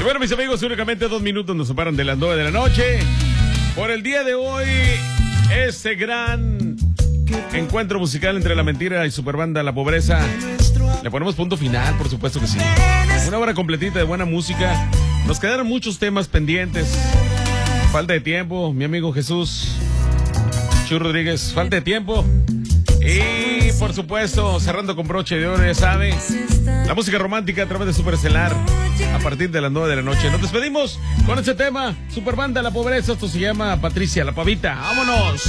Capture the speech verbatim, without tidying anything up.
bueno, mis amigos, únicamente dos minutos nos separan de las nueve de la noche. Por el día de hoy, ese gran encuentro musical entre la mentira y Superbanda La Pobreza. Le ponemos punto final, por supuesto que sí. Una hora completita de buena música. Nos quedaron muchos temas pendientes. Falta de tiempo, mi amigo Jesús Chu Rodríguez, falta de tiempo. Y por supuesto, cerrando con broche de oro, ya sabe, la música romántica a través de Superestelar a partir de las nueve de la noche. Nos despedimos con este tema, Superbanda La Pobreza. Esto se llama Patricia la Pavita. ¡Vámonos!